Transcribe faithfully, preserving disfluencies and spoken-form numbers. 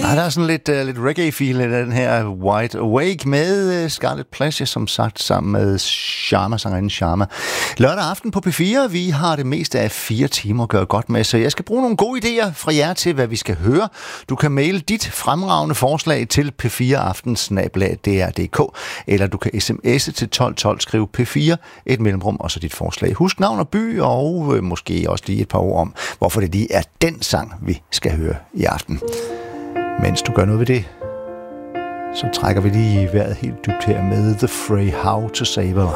Der er sådan lidt, uh, lidt reggae-feel i den her Wide Awake med uh, Scarlet Pleasure, som sagt, sammen med Sharma, sangerinden Sharma. Lørdag aften på P fire, vi har det meste af fire timer at gøre godt med, så jeg skal bruge nogle gode idéer fra jer til, hvad vi skal høre. Du kan maile dit fremragende forslag til p fire aften snabel-a d r punktum d k, eller du kan sms'e til tolv tolv, skrive P fire, et mellemrum, og så dit forslag. Husk navn og by, og øh, måske også lige et par ord om, hvorfor det lige er den sang, vi skal høre i aften. Mens du gør noget ved det, så trækker vi lige vejret helt dybt her med The Fray, How to Save a Life.